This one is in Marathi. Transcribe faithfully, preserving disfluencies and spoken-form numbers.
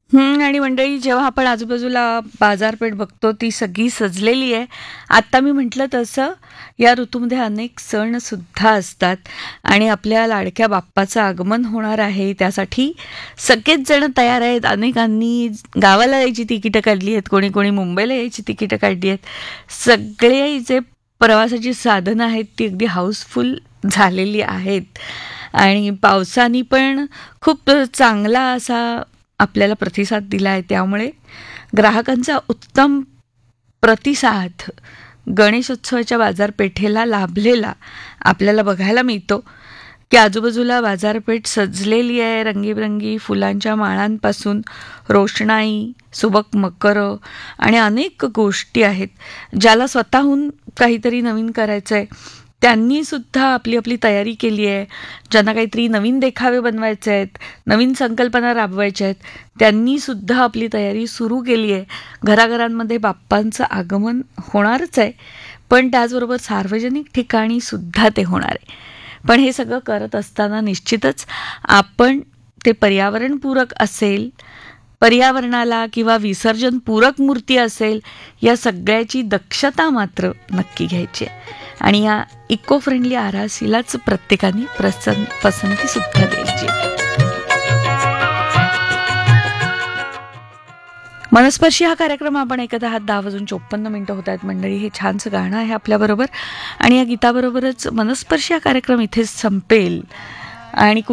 हं, आणि मंडळी जेव्हा आपण आजूबाजूला बाजारपेठ बघतो ती सगळी सजलेली आहे. आत्ता मी म्हटलं तसं या ऋतूमध्ये अनेक सण सुद्धा असतात आणि आपल्या लाडक्या बाप्पाचं आगमन होणार आहे. त्यासाठी सगळेच जण तयार आहेत. अनेकांनी गावाला यायची तिकीटं काढली आहेत, कोणी कोणी मुंबईला यायची तिकीटं काढली आहेत. सगळे जे प्रवासाची साधनं आहेत ती अगदी हाऊसफुल झालेली आहेत आणि पावसाने पण खूप चांगला असा आपल्याला प्रतिसाद दिला आहे. त्यामुळे ग्राहकांचा उत्तम प्रतिसाद गणेशोत्सवाच्या बाजारपेठेला लाभलेला आपल्याला बघायला मिळतो की आजूबाजूला बाजारपेठ सजलेली आहे. रंगीबेरंगी फुलांच्या माळांपासून रोषणाई, सुबक मकरं आणि अनेक गोष्टी आहेत. ज्याला स्वतःहून काहीतरी नवीन करायचं आहे त्यांनी सुद्धा आपली आपली तयारी केली आहे. ज्यांना काहीतरी नवीन देखावे बनवायचे आहेत, नवीन संकल्पना राबवायच्या आहेत, त्यांनी सुद्धा आपली तयारी सुरू केली आहे. घराघरांमध्ये बाप्पांचं आगमन होणारच आहे, पण त्याचबरोबर सार्वजनिक ठिकाणी सुद्धा ते होणार आहे. पण हे सगळं करत असताना निश्चितच आपण ते पर्यावरणपूरक असेल, पर्यावरणाला किंवा विसर्जनपूरक मूर्ती असेल, या सगळ्याची दक्षता मात्र नक्की घ्यायची आहे आणि या इको फ्रेंडली आरासीलाच प्रत्येकाने प्रसन्न पसंती सुद्धा द्यायची. मनस्पर्शी हा कार्यक्रम आपण ऐकत आहात. दहा वाजून चोपन्न मिनिटं होत आहेत मंडळी. हे छानसं गाणं आहे आपल्याबरोबर आणि या गीताबरोबरच मनस्पर्शी हा कार्यक्रम इथेच संपेल आणि